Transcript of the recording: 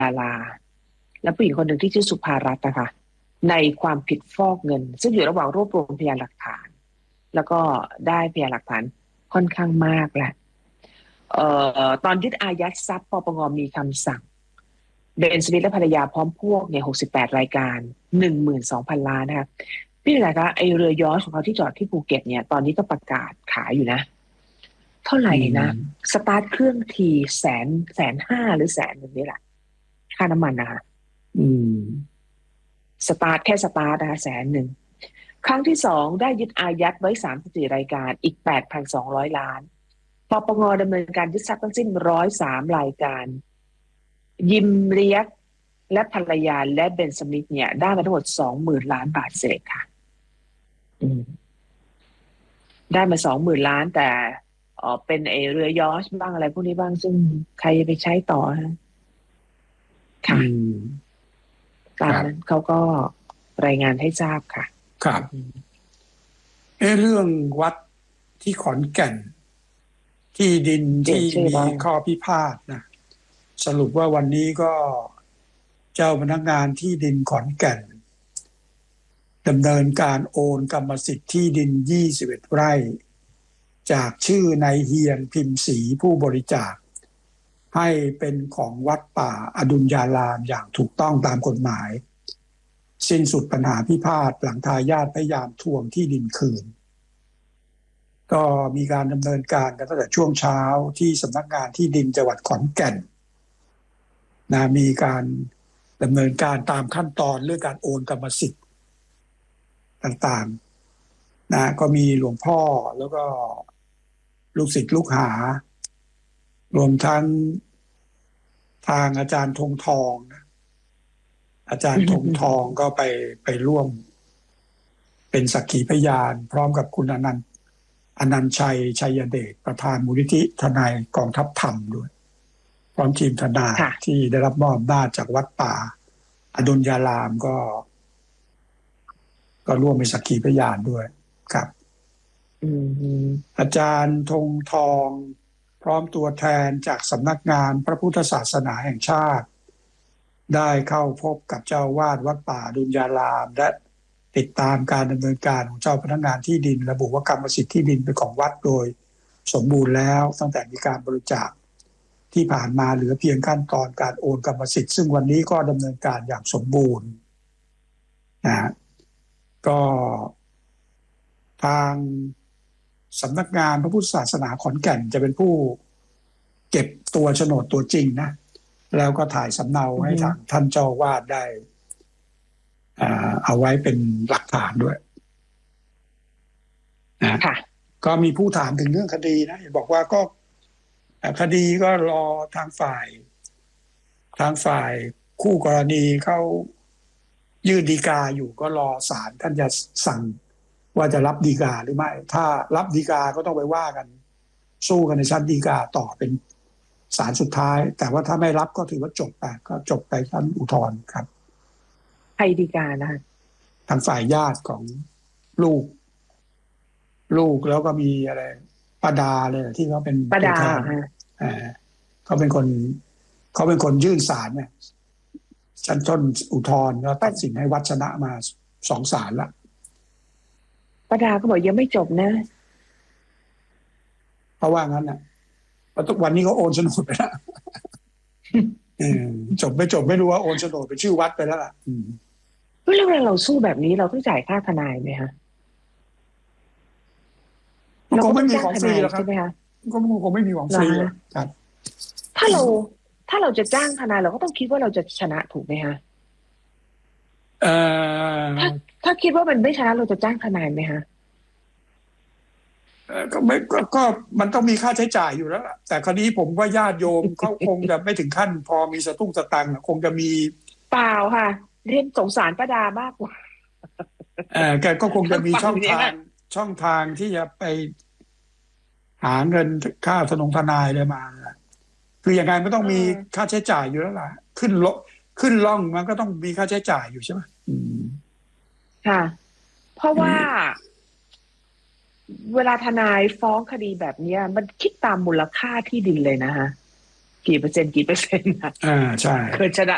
าราและผู้หญิงคนหนึ่งที่ชื่อสุภารัตน์นะคะในความผิดฟอกเงินซึ่งอยู่ระหว่างรวบรวมพยานหลักฐานแล้วก็ได้พยานหลักฐานค่อนข้างมากแหละตอนยึดอายัดทรัพย์ปปงมีคำสั่งเบนสมิธและภรรยาพร้อมพวกเนี่ย68รายการ 12,000 ล้านนะคะพี่อะไรคะไอเรือยอชต์ของเขาที่จอดที่ภูเก็ตเนี่ยตอนนี้ก็ประกาศขายอยู่นะเท่าไหร่นะสตาร์ทเครื่องที150,000หรือ100,000นี่แหละค่าน้ำมันนะคะสตาร์ทแค่สตาร์ทนะคะ100,000ครั้งที่2ได้ยึดอายัดไว้34รายการอีก 8,200 ล้านปปงดำเนินการยึดทรัพย์ทั้งสิ้น103รายการยิมเรียกและภรรยาและเบนสมิธเนี่ยได้มาทั้งหมด 20,000 ล้านบาทเศษค่ะได้มา 20,000 ล้านแต่เป็นเรือยอชต์บ้างอะไรพวกนี้บ้างซึ่งใครไปใช้ต่อฮะค่ะตามนั้นเขาก็รายงานให้ทราบค่ะครับเรื่องวัดที่ขอนแก่นที่ดินที่มีข้อพิพาทนะสรุปว่าวันนี้ก็เจ้าพนักงานที่ดินขอนแก่นดำเนินการโอนกรรมสิทธิ์ที่ดิน21ไร่จากชื่อนายเฮียนพิมพ์ศรีผู้บริจาคให้เป็นของวัดป่าอดุลยารามอย่างถูกต้องตามกฎหมายสิ้นสุดปัญหาพิพาทหลังทายาทพยายามทวงที่ดินคืนก็มีการดำเนินการกันตั้งแต่ช่วงเช้าที่สำนักงานที่ดินจังหวัดขอนแก่นนะมีการดำเนินการตามขั้นตอนเรื่องการโอนกรรมสิทธิ์ต่างๆนะก็มีหลวงพ่อแล้วก็ลูกศิษย์ลูกหารวมทั้งทางอาจารย์ธงทองนะอาจารย์ธงทองก็ไปร่วมเป็นสักขีพยานพร้อมกับคุณอนันต์ชัยชัยเดชประธานมูลนิธิทนายกองทัพธรรมด้วยพร้อมทีมทนายที่ได้รับมอบอำนาจจากวัดป่าอดุลยารามก็ร่วมเป็นสักขีพยานด้วยครับอาจารย์ธงทองพร้อมตัวแทนจากสำนักงานพระพุทธศาสนาแห่งชาติได้เข้าพบกับเจ้าวาดวัดป่าอดุลยารามและติดตามการดำเนินการของเจ้าพนักงานที่ดินระบุว่ากรรมสิทธิ์ที่ดินเป็นของวัดโดยสมบูรณ์แล้วตั้งแต่มีการบริจาคที่ผ่านมาเหลือเพียงขั้นตอนการโอนกรรมสิทธิ์ซึ่งวันนี้ก็ดำเนินการอย่างสมบูรณ์นะก็ทางสำนักงานพระพุทธศาสนาขอนแก่นจะเป็นผู้เก็บตัวโฉนดตัวจริงนะแล้วก็ถ่ายสำเนาให้ทางท่านเจ้าวาดได้เอาไว้เป็นหลักฐานด้วยนะก็มีผู้ถามถึงเรื่องคดีนะบอกว่าก็คดีก็รอทางฝ่ายคู่กรณีเขายื่นฎีกาอยู่ก็รอศาลท่านจะสั่งว่าจะรับฎีกาหรือไม่ถ้ารับฎีกาก็ต้องไปว่ากันสู้กันในชั้นฎีกาต่อเป็นศาลสุดท้ายแต่ว่าถ้าไม่รับก็ถือว่าจบไปก็จบไปชั้นอุทธรณ์ครับใครฎีกานะคะทางฝ่ายญาติของลูกแล้วก็มีอะไรป้าดาเลยที่เขาเป็นป้าดาเขาเป็นคนยื่นศาลเนี่ยชั้นต้นอุทธรณ์แล้วตัดสินให้วัดชนะมา2 ศาลละป้าดาก็บอกยังไม่จบนะเพราะว่างั้นน่ะวันนี้เขาโอนโฉนดไปแล้วจบไม่รู้ว่าโอนโฉนดไปชื่อวัดไปแล้วล่ะแล้วเวลาเราสู้แบบนี้เราต้องจ่ายค่าทนายไหมคะเราก็ไม่มีของฟรีหรอกครับก็คงไม่มีของฟรีครับถ้าเราจะจ้างทนายเราก็ต้องคิดว่าเราจะชนะถูกไหมคะถ้าคิดว่ามันไม่ชนะเราจะจ้างทนายไหมคะก็มันต้องมีค่าใช้จ่ายอยู่แล้วล่ะแต่คราวนี้ผมว่าญาติโยมเขาคงจะไม่ถึงขั้นพอมีสตุ้งสตังค์คงจะมีเปล่าค่ะเรียนสงสารป้าดามากกว่าแกก็คงจะมีช่องทางที่จะไปหาเงินค่าทนายเลยมาคืออย่างไรไม่ต้องมีค่าใช้จ่ายอยู่แล้วล่ะขึ้นล่องมันก็ต้องมีค่าใช้จ่ายอยู่ใช่ไหมค่ะ เพราะว่าเวลาทนายฟ้องคดีแบบนี้มันคิดตามมูลค่าที่ดินเลยนะฮะกี่เปอร์เซ็นต์นะใช่เคยชนะ